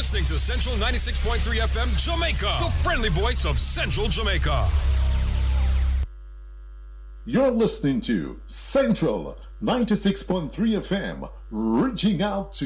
listening to Central 96.3 FM Jamaica, the friendly voice of Central Jamaica. You're listening to Central 96.3 FM, reaching out to